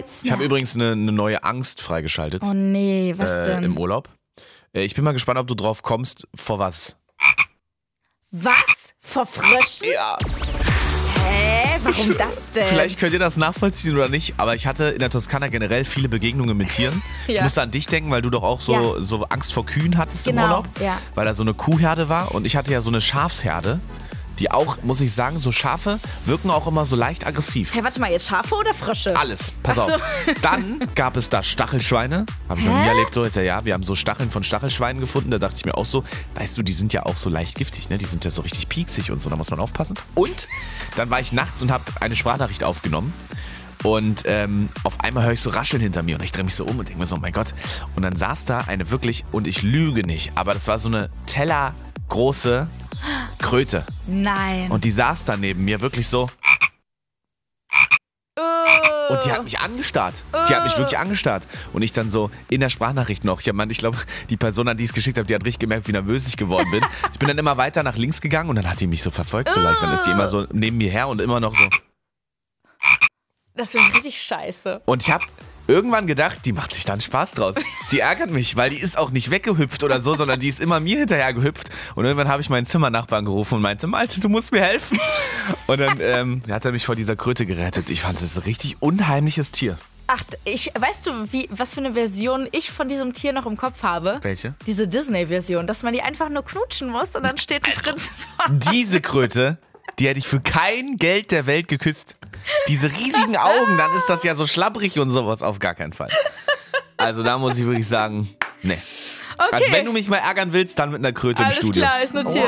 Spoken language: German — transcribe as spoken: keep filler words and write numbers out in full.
Ich habe übrigens eine, eine neue Angst freigeschaltet. Oh nee, was äh, denn? Im Urlaub. Äh, ich bin mal gespannt, ob du drauf kommst. Vor was? Was? Vor Fröschen? Ja. Hä? Warum das denn? Vielleicht könnt ihr das nachvollziehen oder nicht, aber ich hatte in der Toskana generell viele Begegnungen mit Tieren. Ja. Ich musste an dich denken, weil du doch auch so, Ja. so Angst vor Kühen hattest Genau, im Urlaub. ja. Weil da so eine Kuhherde war und ich hatte ja so eine Schafsherde. Die auch, muss ich sagen, so Schafe wirken auch immer so leicht aggressiv. Hey, warte mal, jetzt Schafe oder Frösche? Alles, pass Ach so. auf. Dann gab es da Stachelschweine. Habe ich noch nie Hä? erlebt. So, jetzt, ja, ja, wir haben so Stacheln von Stachelschweinen gefunden. Da dachte ich mir auch so, weißt du, die sind ja auch so leicht giftig, ne? Die sind ja so richtig pieksig und so, da muss man aufpassen. Und dann war ich nachts und habe eine Sprachnachricht aufgenommen. Und ähm, auf einmal höre ich so Rascheln hinter mir und ich drehe mich so um und denke mir so, oh mein Gott. Und dann saß da eine wirklich, und ich lüge nicht, aber das war so eine tellergroße Kröte. Nein. Und die saß da neben mir wirklich so. Oh. Und die hat mich angestarrt. Die hat mich wirklich angestarrt. Und ich dann so in der Sprachnachricht noch. Ich, hab, ich glaube, die Person, an die ich es geschickt habe, die hat richtig gemerkt, wie nervös ich geworden bin. Ich bin dann immer weiter nach links gegangen und dann hat die mich so verfolgt. So leicht. Dann ist die immer so neben mir her und immer noch so. Das ist richtig scheiße. Und ich habe irgendwann gedacht, die macht sich da einen Spaß draus. Die ärgert mich, weil die ist auch nicht weggehüpft oder so, sondern die ist immer mir hinterher gehüpft. Und irgendwann habe ich meinen Zimmernachbarn gerufen und meinte, Malte, du musst mir helfen. Und dann ähm, hat er mich vor dieser Kröte gerettet. Ich fand das ein richtig unheimliches Tier. Ach, ich, weißt du, wie, was für eine Version ich von diesem Tier noch im Kopf habe? Welche? Diese Disney-Version, dass man die einfach nur knutschen muss und dann steht ein Prinz vor. Diese Kröte, die hätte ich für kein Geld der Welt geküsst. Diese riesigen Augen, dann ist das ja so schlabbrig und sowas, auf gar keinen Fall. Also da muss ich wirklich sagen, nee. Okay. Also wenn du mich mal ärgern willst, dann mit einer Kröte Alles im Studio. klar, ist notiert.